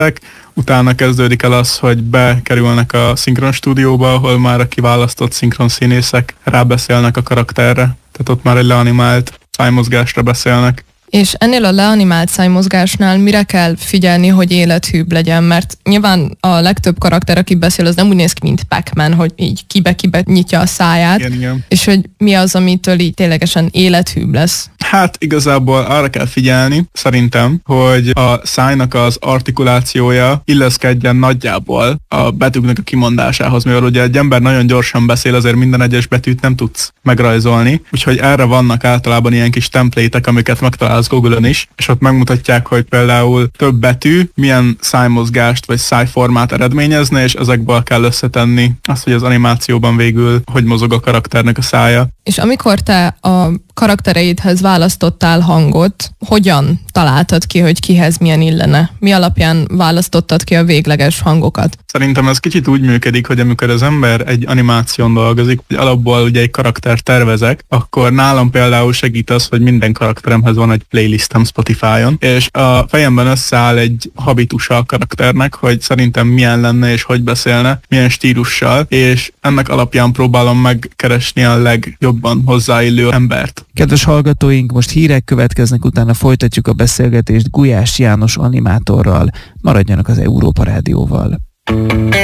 utána kezdődik el az, hogy bekerülnek a szinkron stúdióba, ahol már a kiválasztott szinkron színészek rábeszélnek a karakterre. Tehát ott már egy leanimált szájmozgásra beszélnek. És ennél a leanimált szájmozgásnál mire kell figyelni, hogy élethűbb legyen? Mert nyilván a legtöbb karakter, aki beszél, az nem úgy néz ki, mint Pac-Man, hogy így kibe-kibe nyitja a száját. Igen. És hogy mi az, amitől így ténylegesen élethűbb lesz? Hát igazából arra kell figyelni, szerintem, hogy a szájnak az artikulációja illeszkedjen nagyjából a betűknek a kimondásához, mivel ugye egy ember nagyon gyorsan beszél, azért minden egyes betűt nem tudsz megrajzolni, úgyhogy erre vannak általában ilyen kis templétek, amiket megtalálsz Google-on is, és ott megmutatják, hogy például több betű milyen szájmozgást vagy szájformát eredményezne, és ezekből kell összetenni azt, hogy az animációban végül hogy mozog a karakternek a szája. És amikor te a karaktereidhez választottál hangot, hogyan találtad ki, hogy kihez milyen illene? Mi alapján választottad ki a végleges hangokat? Szerintem ez kicsit úgy működik, hogy amikor az ember egy animáción dolgozik, hogy alapból ugye egy karakter tervezek, akkor nálam például segít az, hogy minden karakteremhez van egy playlistem Spotify-on, és a fejemben összeáll egy habitusa a karakternek, hogy szerintem milyen lenne és hogy beszélne, milyen stílussal, és ennek alapján próbálom megkeresni a legjobban hozzáillő embert. Kedves hallgatóink, most hírek következnek, utána folytatjuk a beszélgetést Gulyás János animátorral. Maradjanak az Európa Rádióval.